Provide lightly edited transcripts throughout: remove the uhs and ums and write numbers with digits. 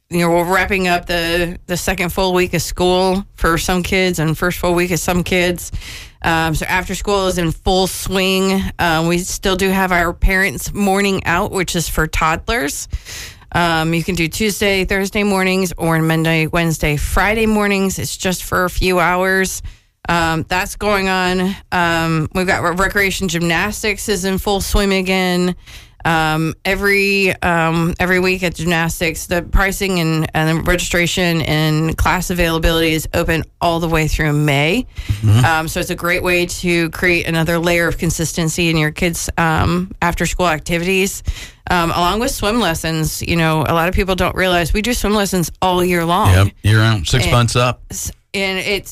we're wrapping up the second full week of school for some kids and first full week of some kids. So after school is in full swing. We still do have our parents' morning out, which is for toddlers. You can do Tuesday, Thursday mornings, or Monday, Wednesday, Friday mornings. It's just for a few hours. That's going on. We've got recreation gymnastics is in full swing again. Every week at gymnastics, the pricing and the registration and class availability is open all the way through May. Mm-hmm. So it's a great way to create another layer of consistency in your kids' after school activities. Along with swim lessons, a lot of people don't realize we do swim lessons all year long. Yep, year round, 6 months up. And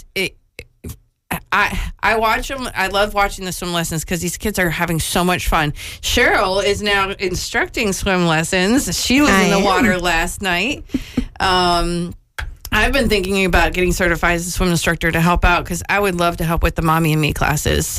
I watch them. I love watching the swim lessons because these kids are having so much fun. Cheryl is now instructing swim lessons. She was in the water last night. I've been thinking about getting certified as a swim instructor to help out because I would love to help with the Mommy and Me classes.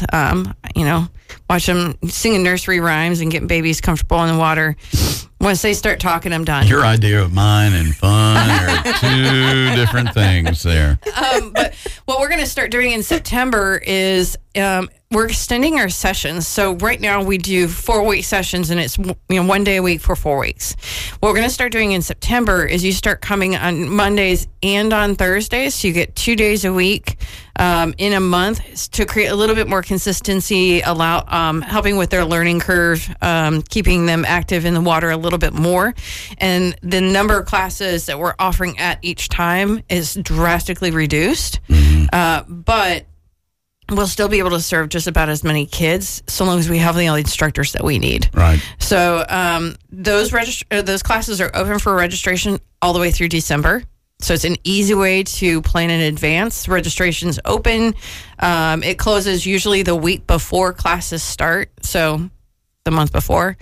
Watch them singing nursery rhymes and getting babies comfortable in the water. Once they start talking, I'm done. Your idea of mine and fun are two different things there. But what we're going to start doing in September is we're extending our sessions. So right now we do 4-week sessions, and it's 1 day a week for 4 weeks. What we're going to start doing in September is you start coming on Mondays and on Thursdays. So you get 2 days a week in a month to create a little bit more consistency, helping with their learning curve, keeping them active in the water a little bit more. And the number of classes that we're offering at each time is drastically reduced. Mm-hmm. But we'll still be able to serve just about as many kids so long as we have the instructors that we need. Right. So those classes are open for registration all the way through December. So it's an easy way to plan in advance. Registration's open. It closes usually the week before classes start, so the month before.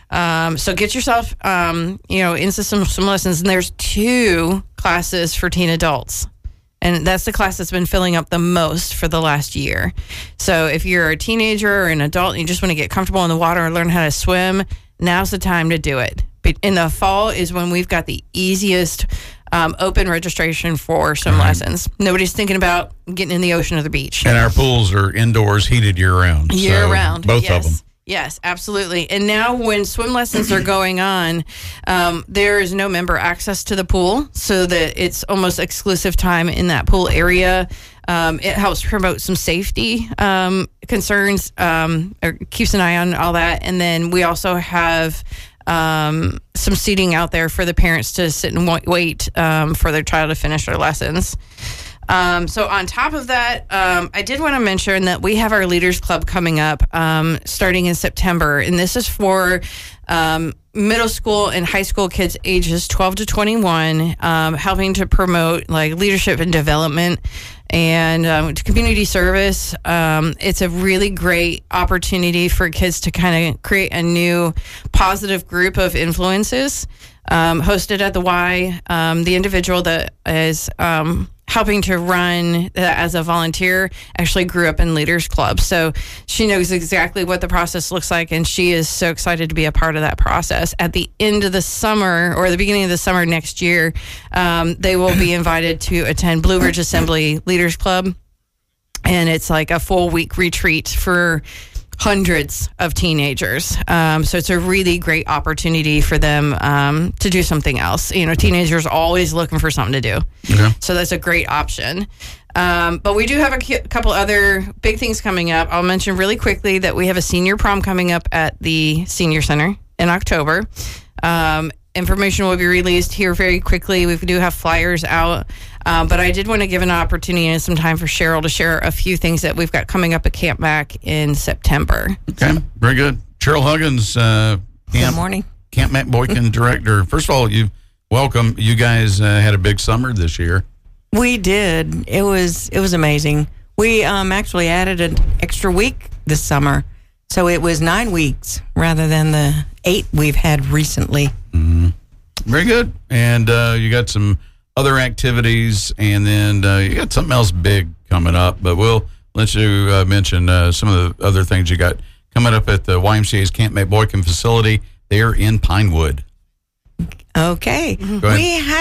So get yourself, into some lessons. And there's 2 classes for teen adults. And that's the class that's been filling up the most for the last year. So if you're a teenager or an adult and you just want to get comfortable in the water and learn how to swim, now's the time to do it. But in the fall is when we've got the easiest open registration for swim lessons. Nobody's thinking about getting in the ocean or the beach. And our pools are indoors, heated year-round. Year-round, both of them. Yes, absolutely. And now when swim lessons are going on, there is no member access to the pool, so that it's almost exclusive time in that pool area. It helps promote some safety concerns, or keeps an eye on all that. And then we also have some seating out there for the parents to sit and wait for their child to finish their lessons. So on top of that, I did want to mention that we have our Leaders Club coming up starting in September. And this is for middle school and high school kids ages 12 to 21, helping to promote leadership and development and community service. It's a really great opportunity for kids to kind of create a new positive group of influences. Hosted at the Y, the individual that is helping to run as a volunteer actually grew up in Leaders Club. So she knows exactly what the process looks like, and she is so excited to be a part of that process. At the end of the summer, or the beginning of the summer next year, they will be invited to attend Blue Ridge Assembly Leaders Club. And it's like a full week retreat for hundreds of teenagers. So it's a really great opportunity for them to do something else. Teenagers are always looking for something to do. Okay. So that's a great option. But we do have a couple other big things coming up. I'll mention really quickly that we have a senior prom coming up at the Senior Center in October. Information will be released here very quickly. We do have flyers out. But I did want to give an opportunity and some time for Cheryl to share a few things that we've got coming up at Camp Mac in September. Okay, very good. Cheryl Huggins, good morning. Camp Mac Boykin Director. First of all, welcome. You guys had a big summer this year. We did. It was amazing. We actually added an extra week this summer. So it was 9 weeks rather than the 8 we've had recently. Mm-hmm. Very good. And you got some other activities, and then you got something else big coming up, but we'll let you mention some of the other things you got coming up at the YMCA's Camp Mac Boykin facility there in Pinewood. Okay. Go ahead.